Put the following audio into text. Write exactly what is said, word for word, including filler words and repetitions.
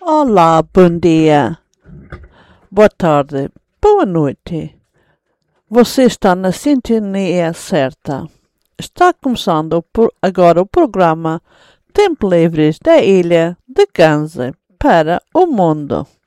Olá, bom dia, boa tarde, boa noite. Você está na sintonia certa. Está começando por agora o programa Tempo Livres da Ilha de Ganze para o Mundo.